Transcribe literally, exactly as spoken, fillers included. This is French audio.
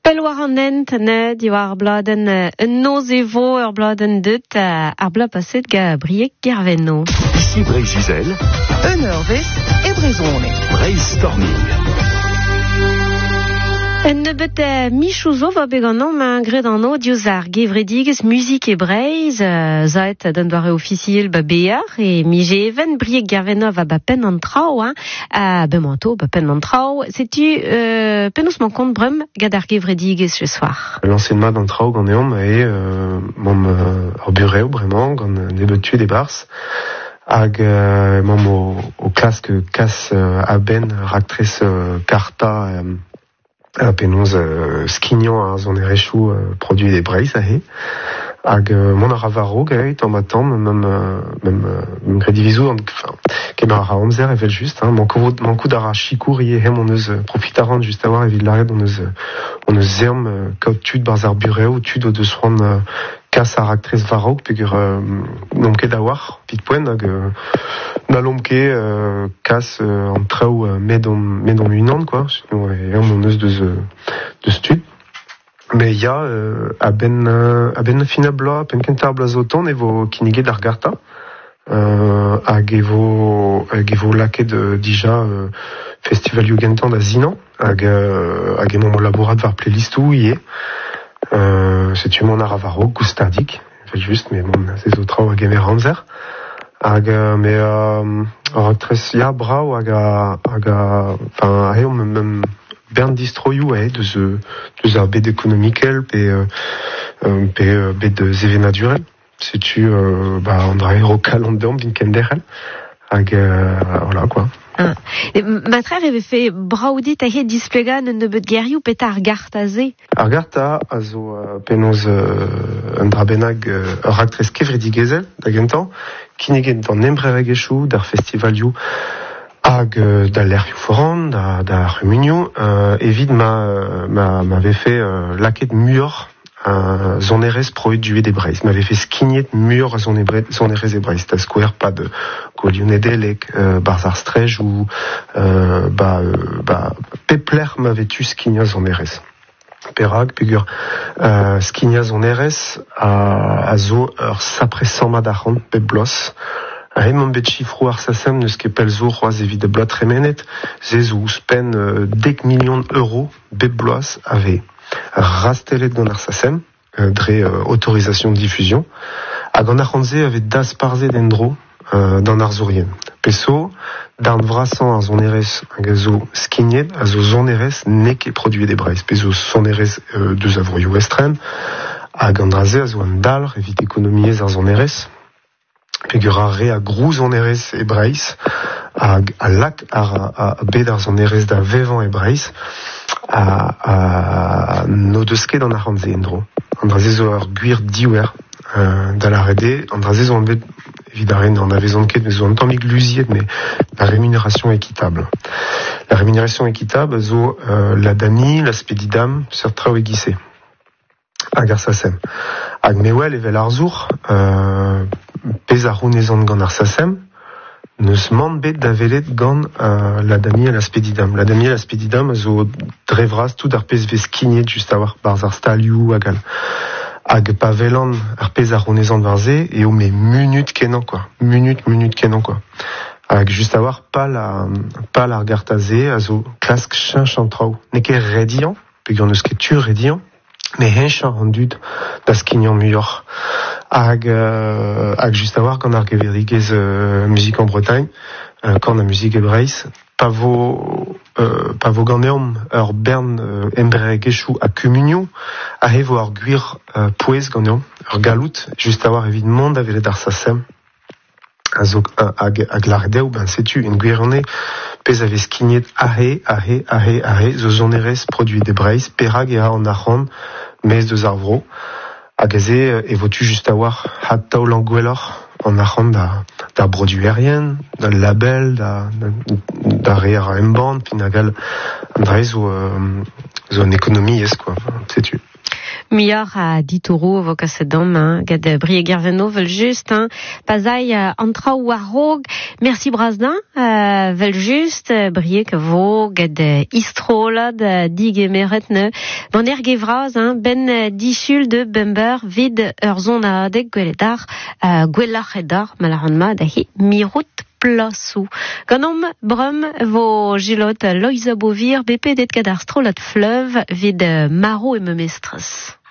Pel war an ent, ne, di war bladen un noz evo ur bladen deut ar bla paset ga briek gervenno. Ici Breiz-Uzel, un eurvez e brezhoneg. Brainstorming. En nebet michouzo va beganon ma gred an o diouz ar gevredigez musik e Breiz, uh, zaet d'un doare officiel ba bear, e mi jeven briek gervenno va ba pen an trao, hein, uh, be manto ba pen an trao. Setu uh, penaos man kont brem gad ar gevredigez ce soir. L'enseignement d'an trao gant eom e euh, mom uh, ar bureo bremañ gant nebet tuet e bars. Hag euh, mom o, o klask kas euh, a ben raktres euh, karta euh, a penaos euh, skignan a zon erechou euh, produit des Breiz a he. Hag euh, mon ar avaro gaet en matam, même euh, même euh, gredivizo, enfin, kemer ar amzer evel just, hein, man kout man kout ar chikour ie hem on eus profitaran just a war evit laret on eus on eus zerm euh, kaut tud barz ar bureo tud o deus ran euh, kas ar aktrez varok pegur euh, nomket a war pit poen hag euh, na lomke euh, kas euh, an traoù euh, med on med on unan quoi, sinon e hem on eus deus euh, deus tud. Mais il y a euh, à ben euh, à ben fina bla pen kentar blazoton evo kinige d'ar garta euh, hag evo hag evo laket de déjà euh, festival Jugendan da Zinan hag euh, hag emon labourat var playlistou ie euh, c'est mon aravaro gustardik fait juste mais mon ces autres hag emer ramzer hag euh, mais euh, rectres ya brao hag hag enfin a eom même Bern distroiou eh, de ce de ar bed économiquel pe euh, pe euh, bed zevena durel. Si tu euh, bah on dirait au calendrier vinkenderel hag euh, voilà quoi. Ah. Ma frère avait fait braoudit a he displegan un nebet gerioù pet ar garta ze. Ar garta a zo uh, penaos uh, un drabenag uh, ur raktres kevredigezel da gentan kinegen d'an embrevegechou d'ar festivalioù hag euh, da l'erfioù foran, da, da rumunioù, euh, evit ma, ma, m'avait fait euh, laket muor euh, zon erez proet duet de Breiz. M'avait fait skignet muor zon, zon erez e Breiz. Ta skouer pa de golionedelek, euh, barz ar strej ou euh, ba, euh, ba pepler m'avait tu skignet zon erez. Perag, pegur euh, skignet zon erez a, a zo ur sapresamad arran pep blos. Raymond bet chifrou ar sasem neus ket pel zo c'hoaz evit de blot remenet, zez ou spen euh, dek millions d'euros bet bloaz ave rastelet gant ar sasem, euh, dre euh, autorisation de diffusion, hag an ar c'hanze ave das parze d'endro euh, d'an ar zourien. Peso, d'an vrasan ar zon erez hag a zo skignet, a zo zon erez ne ket produit de Breiz. Peso zon erez euh, deus avroioù estrem, hag an draze a zo an dalr evit ekonomiez ar zon erez, pegur a re a grouz an erez e Breiz, a, a lak a, a, a bed ar zon erez da vevan e Breiz, a, a no deus ket an ar c'hanze endro. An draze zo ar gwir diwer euh, da la rede, an draze zo an bet evidaren an avezon ket, mais zo an tammig luziet, mais la rémunération équitable. La rémunération équitable zo euh, la dani, la spedidam, sur trao e gise. Hag ar sasem. Hag mewel evel ar zour, euh, pez ar rounezan gant ar sasem, neus mant bet da velet gant euh, la dami a la spedidam. La dami a la spedidam a zo drevraz tout ar pez vez skignet just a war barz ar stalioù hag al. Hag pa velan ar pez ar rounezan varze, e o me munut kenan, quoi. Munut, munut kenan, quoi. Hag just a war pal a, pal ar gartaze a zo klask chinch an trao. Ne ket redian, pegur neus ket tu redian, mais henchant an dud da skignan muioc'h. Hag, euh, hag just a war gant ar geverdigez euh, musique en Bretagne, euh, gant a musique e Breiz, pa vo, euh, pa vo gant eom ur bern euh, embregechou a kumunioù, a he vo ar gwir euh, pouez gant eom, ur galout, just a war evit mont a velet ar sasem, a zo, uh, hag, hag lardeo, ben setu, en gwirone, pez a vez skignet a he, a he, a he, a he, zo zon erez produit de Breiz, perag e a an arran, mez deus ar vro, hag a ze e vo tu just a war hat taol an gwelloc'h an arran da, da broduerien, da label, da, da, da re ar emband, pin hag al an dre zo, euh, zo an ekonomiez, quoi, setu. Mior a ditourou vo kassedom, hein, gade brie gerveno vel just, hein, pazai uh, antra ou arrog, merci Brasdin, uh, vel just, uh, brie que vo gade istrolad uh, dig emeretne, van er gevraz, hein, ben uh, dichul de bember vid ur zona de gweledar, uh, gwelach edar, malaranma dahi mirut plasou. Ganom brum vo gilot loiza bovir, bp det kadar strolat fleuve vid uh, maro e memestres.